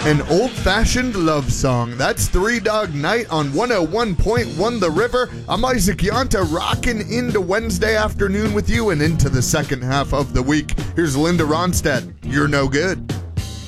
An old-fashioned love song. That's Three Dog Night on 101.1 The River. I'm Isaac Yonta, rocking into Wednesday afternoon with you and into the second half of the week. Here's Linda Ronstadt. You're no good.